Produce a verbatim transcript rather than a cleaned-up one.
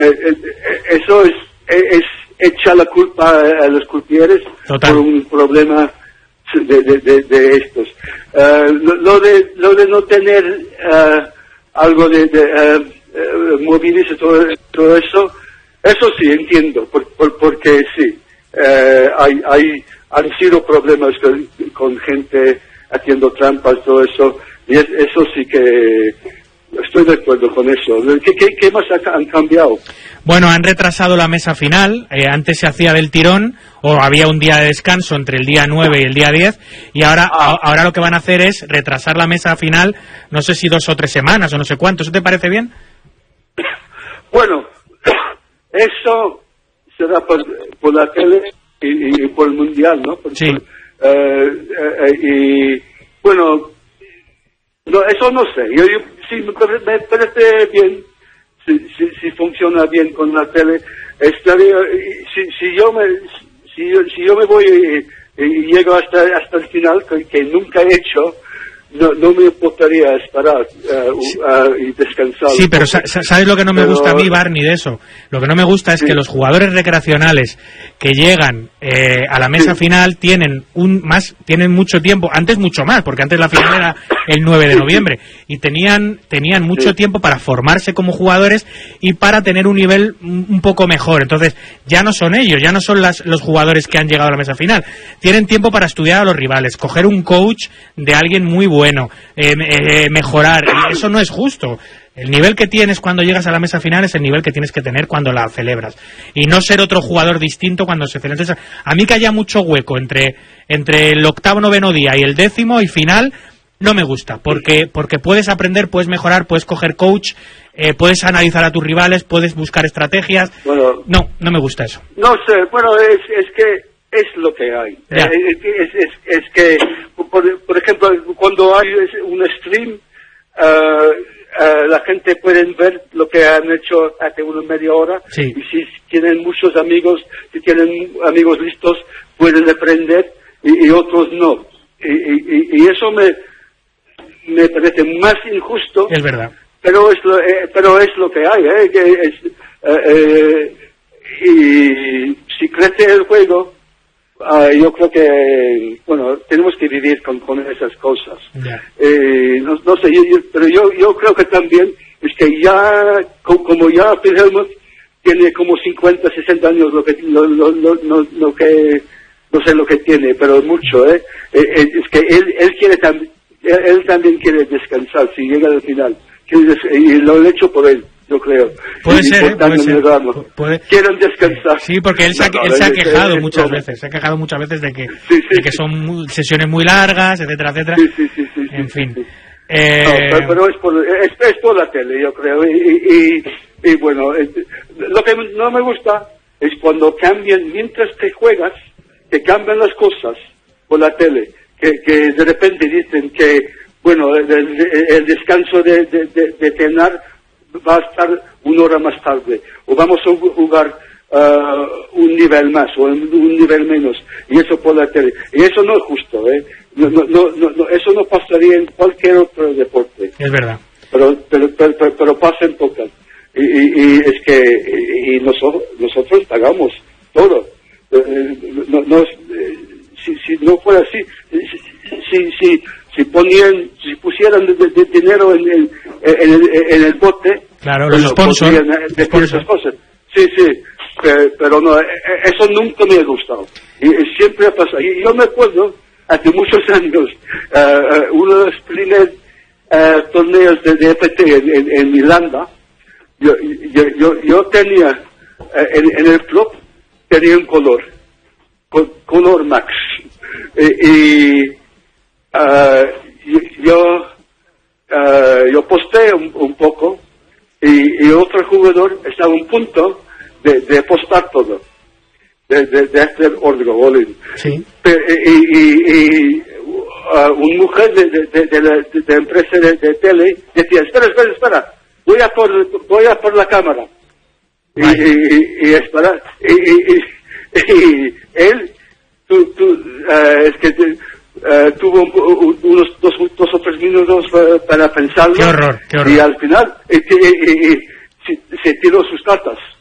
eh, eso es, es echar la culpa a los croupiers por un problema de, de, de, de estos. Uh, lo, lo de lo de no tener uh, algo de, de uh, uh, móviles y todo, todo eso, eso sí entiendo, por, por, porque sí, uh, hay, hay, han sido problemas con, con gente haciendo trampas, todo eso, y es, eso sí que estoy de acuerdo con eso. ¿Qué, qué, qué más han cambiado? Bueno, han retrasado la mesa final. Eh, antes se hacía del tirón, o había un día de descanso entre el día nueve y el día diez, y ahora, ah. a, ahora lo que van a hacer es retrasar la mesa final, no sé si dos o tres semanas o no sé cuánto. ¿Eso te parece bien? Bueno, eso será por, por la tele y, y por el mundial, ¿no? Por, sí. Por, uh, uh, y bueno, no, eso no sé. Yo, yo sí me parece, me parece bien. Si, si, si funciona bien con la tele, estaría, si, si yo me si yo, si yo me voy y, y llego hasta hasta el final, que, que nunca he hecho, no, no me importaría esperar uh, uh, y descansar. Sí, pero sa ¿sabes lo que no me pero... gusta a mí, Barney, de eso? Lo que no me gusta es sí. que los jugadores recreacionales que llegan eh, a la mesa sí. final tienen un más tienen mucho tiempo, antes mucho más, porque antes la final era el nueve de noviembre, y tenían tenían mucho sí. tiempo para formarse como jugadores y para tener un nivel un poco mejor. Entonces, ya no son ellos, ya no son las, los jugadores que han llegado a la mesa final. Tienen tiempo para estudiar a los rivales, coger un coach de alguien muy bueno, bueno, eh, eh, mejorar, y eso no es justo. El nivel que tienes cuando llegas a la mesa final es el nivel que tienes que tener cuando la celebras, y no ser otro jugador distinto cuando se celebra. Entonces, a mí que haya mucho hueco entre, entre el octavo, noveno día y el décimo y final, no me gusta, porque, porque puedes aprender, puedes mejorar, puedes coger coach, eh, puedes analizar a tus rivales, puedes buscar estrategias. Bueno, no, no me gusta eso. No sé, bueno, es, es que es lo que hay. Eh, es, es, es que, por, por ejemplo, cuando hay un stream, uh, uh, la gente puede ver lo que han hecho hace una media hora. Sí. Y si tienen muchos amigos, si tienen amigos listos, pueden aprender, y, y otros no. Y, y, y eso me, me parece más injusto. Es verdad. Pero es lo, eh, pero es lo que hay. Eh, que es, eh, eh, y si crece el juego, Uh, yo creo que, bueno, tenemos que vivir con, con esas cosas. Yeah. Eh, no, no sé, yo, yo, pero yo, yo creo que también es que ya, como, como ya Phil Hellmuth tiene como cincuenta, sesenta años, lo que, lo, lo, lo, lo, lo que, no sé lo que tiene, pero mucho, ¿eh? eh, eh es que él, él quiere también, él, él también quiere descansar si llega al final. Y lo he hecho por él, yo creo. Puede ser, puede ser. Puede... Quieren descansar. Sí, porque él se ha, no, no, él se ha quejado es, muchas es, veces, se ha quejado muchas veces de que, sí, sí, de que son muy, sesiones muy largas, etcétera, etcétera. Sí, sí, sí, sí, en fin. Sí. Eh... No, pero, pero es, por, es, es por la tele, yo creo. Y, y, y, y bueno, es, lo que no me gusta es cuando cambian, mientras que juegas, que cambian las cosas por la tele, que, que de repente dicen que, bueno, el, el, el descanso de, de, de, de cenar va a estar una hora más tarde, o vamos a jugar uh, un nivel más o un nivel menos, y eso por la tele. Y eso no es justo, ¿eh? No, no, no, no, eso no pasaría en cualquier otro deporte. Es verdad. Pero, pero, pero, pero, pero pasa en pocas. Y, y, y es que y nosotros, nosotros pagamos todo. Eh, no, no, eh, si, si no fuera así, si, si, si si ponían, si pusieran de, de dinero en el, en el, en el bote, claro, los sponsors, esas cosas. Sí, sí, pero, pero no, eso nunca me ha gustado. Y, y siempre ha pasado. Y yo me acuerdo, hace muchos años, uh, uno de los primeros uh, torneos de, de F T en, en, en Irlanda, yo, yo, yo, yo tenía, uh, en, en el club, tenía un color, con, color Max. Y, y Uh, yo uh, yo posté un, un poco y, y otro jugador estaba a un punto de, de postar todo, de, de, de hacer orden. Sí. Y, y, y uh, una mujer de, de, de, de la de, de empresa de, de tele decía, espera, espera, espera, voy a por, voy a por la cámara. Y, y, y, espera, y, y, y, y él, tú, tú, uh, es que... Te, Uh, tuvo un, unos dos, dos o tres minutos uh, para pensarlo. Qué horror, qué horror. Y al final, y, y, y, se, se tiró sus cartas.